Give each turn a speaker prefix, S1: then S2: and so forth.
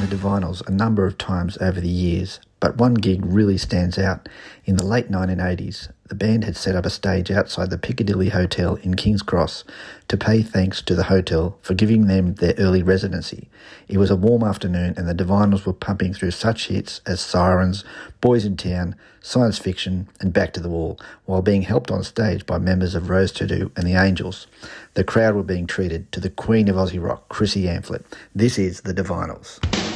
S1: Divinyls a number of times over the years, but one gig really stands out. In the late 1980s, the band had set up a stage outside the Piccadilly Hotel in King's Cross to pay thanks to the hotel for giving them their early residency. It was a warm afternoon and the Divinyls were pumping through such hits as Sirens, Boys in Town, Science Fiction and Back to the Wall, while being helped on stage by members of Rose To-Do and the Angels. The crowd were being treated to the Queen of Aussie Rock, Chrissy Amphlett. This is the Divinyls.